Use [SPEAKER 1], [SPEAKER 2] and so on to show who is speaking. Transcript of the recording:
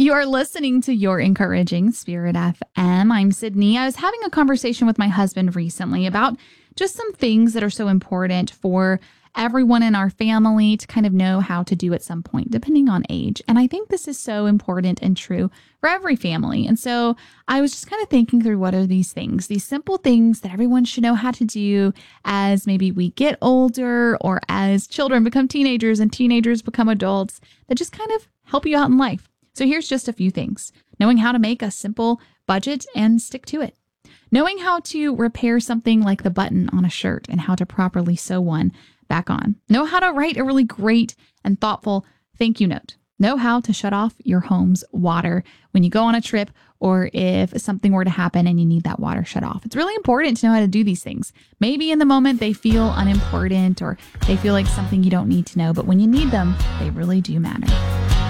[SPEAKER 1] You are listening to Your Encouraging Spirit FM. I'm Sydney. I was having a conversation with my husband recently about just some things that are so important for everyone in our family to kind of know how to do at some point, depending on age. And I think this is so important and true for every family. And so I was just kind of thinking through what are these things, these simple things that everyone should know how to do as maybe we get older or as children become teenagers and teenagers become adults that just kind of help you out in life. So here's just a few things. Knowing how to make a simple budget and stick to it. Knowing how to repair something like the button on a shirt and how to properly sew one back on. Know how to write a really great and thoughtful thank you note. Know how to shut off your home's water when you go on a trip or if something were to happen and you need that water shut off. It's really important to know how to do these things. Maybe in the moment they feel unimportant or they feel like something you don't need to know, but when you need them, they really do matter.